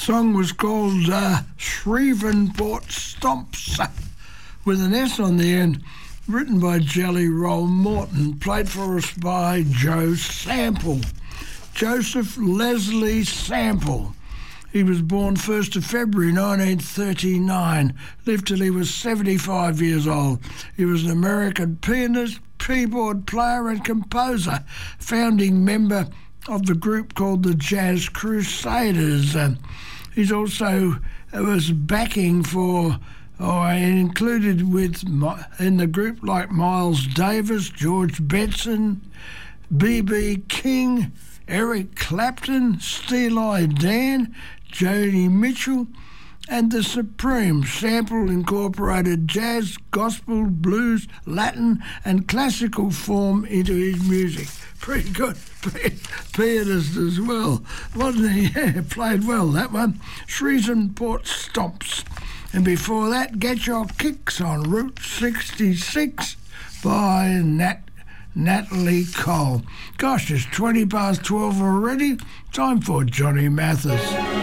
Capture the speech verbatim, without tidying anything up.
Song was called uh, Shreveport Stomps, with an S on the end, written by Jelly Roll Morton, played for us by Joe Sample. Joseph Leslie Sample. He was born first of February nineteen thirty-nine, lived till he was seventy-five years old. He was an American pianist, keyboard player and composer, founding member of the group called the Jazz Crusaders. Um, he's also uh, was backing for, or included with in the group like Miles Davis, George Benson, B B King, Eric Clapton, Steely Dan, Joni Mitchell, and the Supremes. Sample incorporated jazz, gospel, blues, Latin and classical form into his music. Pretty good pianist as well, wasn't he? Yeah, played well, that one. Shreveport Stomps. And before that, Get Your Kicks on Route sixty-six by Nat Natalie Cole. Gosh, it's twenty past twelve already. Time for Johnny Mathis.